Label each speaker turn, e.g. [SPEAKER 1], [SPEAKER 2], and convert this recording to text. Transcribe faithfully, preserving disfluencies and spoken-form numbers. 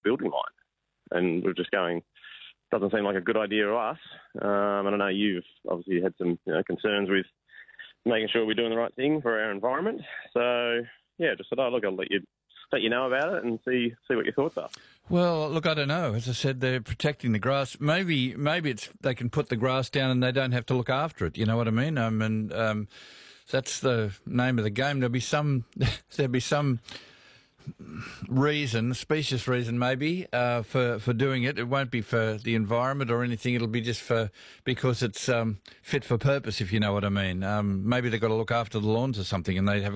[SPEAKER 1] building line. And we're just going, doesn't seem like a good idea to us. Um, and I know you've obviously had some you know, concerns with making sure we're doing the right thing for our environment. So, yeah, just said, oh, look, I'll let you let you know about it and see see what your thoughts are.
[SPEAKER 2] Well, look, I don't know. As I said, they're protecting the grass. Maybe maybe it's they can put the grass down and they don't have to look after it. You know what I mean? Um, and um, that's the name of the game. There'll be some there'll be some reason, specious reason maybe, uh, for for doing it. It won't be for the environment or anything. It'll be just for because it's um, fit for purpose, if you know what I mean. Um, maybe they've got to look after the lawns or something, and they haven't